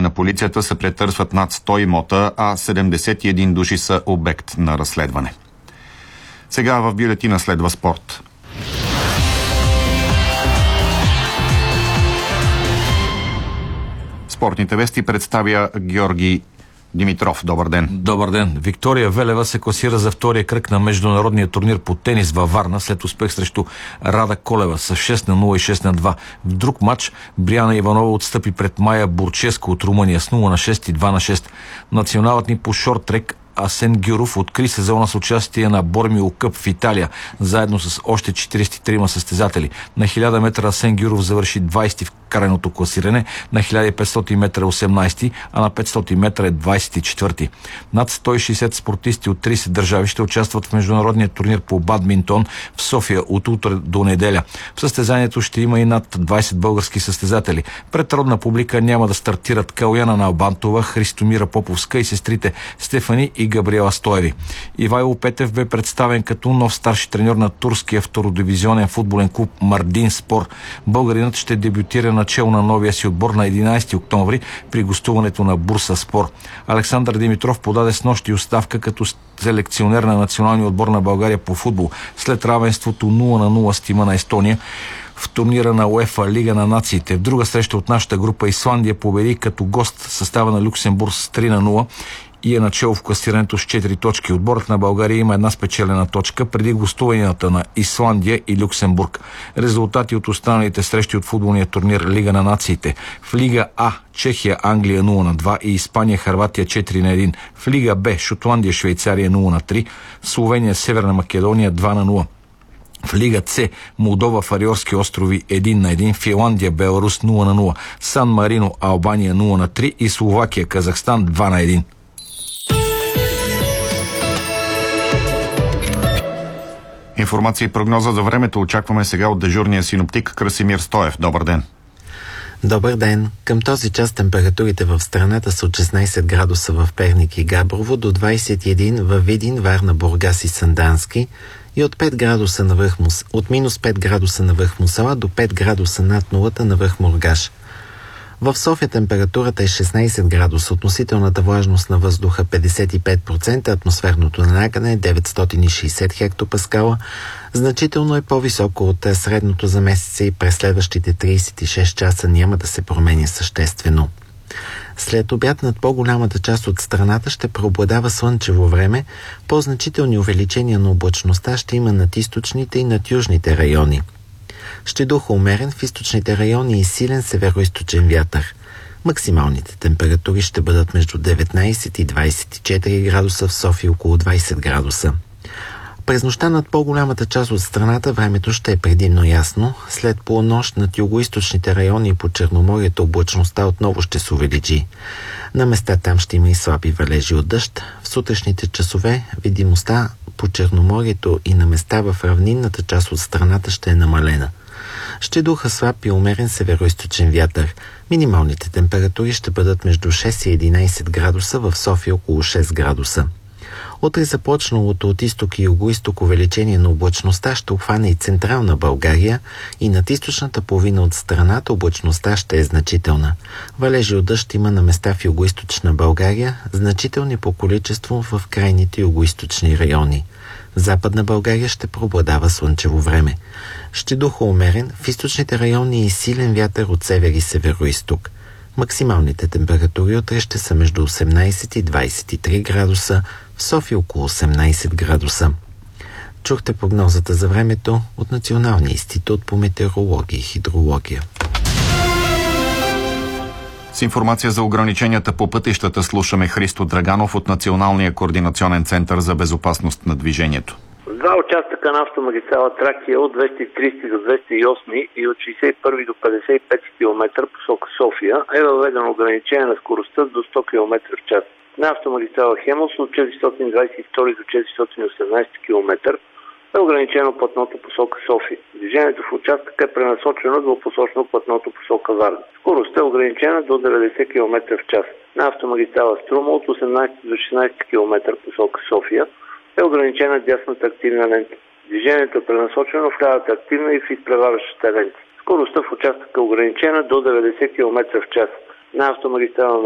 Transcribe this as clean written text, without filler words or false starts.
на полицията се претърсват над 100 имота, а 71 души са обект на разследване. Сега в бюлетина следва спорт. Спортните вести представя Георги Димитров. Добър ден. Добър ден. Виктория Велева се класира за втория кръг на международния турнир по тенис във Варна след успех срещу Рада Колева с 6-0 и 6-2. В друг матч Бриана Иванова отстъпи пред Майя Бурческо от Румъния с 0-6 и 2-6. Националът ни по шорт-трек Асен Гюров откри сезона с участие на Бормио Къп в Италия, заедно с още 43 състезатели. На 1000 метра Асен Гюров завърши 20 в кареното класиране, на 1500 метра 18, а на 500 метра е 24. Над 160 спортисти от 30 държави ще участват в международния турнир по бадминтон в София от утре до неделя. В състезанието ще има и над 20 български състезатели. Пред родна публика няма да стартират Калояна Налбантова, Христомира Поповска и сестрите Стефани и Габриела Стоеви. Ивайло Петев бе представен като нов старши треньор на турския втородивизионен футболен клуб Мардин Спор. Българинът ще дебютира начало на новия си отбор на 11 октомври при гостуването на Бурса Спор. Александър Димитров подаде снощи оставка като селекционер на националния отбор на България по футбол след равенството 0-0 с тима на Естония в турнира на УЕФА Лига на нациите. В друга среща от нашата група Исландия победи като гост състава на Люксембург с 3-0 и е начало в класирането с 4 точки. Отборът на България има една спечелена точка преди гостуванията на Исландия и Люксембург. Резултати от останалите срещи от футболния турнир Лига на нациите. В Лига А Чехия, Англия 0-2 и Испания, Хърватия 4-1. В Лига Б Шотландия, Швейцария 0-3. Словения, Северна Македония 2-0. В Лига С Молдова, Фариорски острови 1-1, Финландия, Беларус 0-0, Сан Марино, Албания 0-3 и Словакия, Казахстан 2-1. Информация и прогноза за времето очакваме сега от дежурния синоптик Красимир Стоев. Добър ден. Добър ден. Към този час температурите в страната са от 16 градуса в Перник и Габрово до 21 във Видин, Варна, Бургас и Сандански и от минус 5 градуса на връх Мусала до 5 градуса над нулата на връх Мургаш. В София температурата е 16 градуса, относителната влажност на въздуха 55%, атмосферното налагане е 960 хектопаскала, значително е по-високо от средното за месеца и през следващите 36 часа няма да се променя съществено. След обяд над по-голямата част от страната ще преобладава слънчево време, по-значителни увеличения на облачността ще има над източните и над южните райони. Ще духа умерен в източните райони и силен североизточен вятър. Максималните температури ще бъдат между 19 и 24 градуса, в София около 20 градуса. През нощта над по-голямата част от страната времето ще е предимно ясно. След полунощ над югоизточните райони и по Черноморието облачността отново ще се увеличи. На места там ще има и слаби валежи от дъжд. В сутрешните часове видимостта по Черноморието и на места в равнинната част от страната ще е намалена. Ще духа слаб и умерен североизточен вятър. Минималните температури ще бъдат между 6 и 11 градуса, в София около 6 градуса. Утре започналото от изток и югоизток увеличение на облачността ще обхване и централна България и над източната половина от страната облачността ще е значителна. Валежи от дъжд има на места в югоизточна България, значителни по количество в крайните югоизточни райони. В Западна България ще преобладава слънчево време. Ще духа умерен, в източните райони и силен вятър от север и североизток. Максималните температури утре ще са между 18 и 23 градуса, в София около 18 градуса. Чухте прогнозата за времето от Националния институт по метеорология и хидрология. С информация за ограниченията по пътищата слушаме Христо Драганов от Националния координационен център за безопасност на движението. Два участъка на автомагистрала Тракия от 230 до 208 и от 61 до 55 км посока София е въведено ограничение на скоростта до 100 км в час. На автомагистрала Хемус от 422 до 418 км е ограничено платното посока София. Движението в участъка е пренасочено двупосочно платното посока Варна. Скоростта е ограничена до 90 км в час. На автомагистрала Струма от 18 до 16 км посока София е ограничена дясната активна лента. Движението е пренасочено в лявата активна и в изпреварващата лента. Скоростта в участъка е ограничена до 90 км в час. На автомагистрала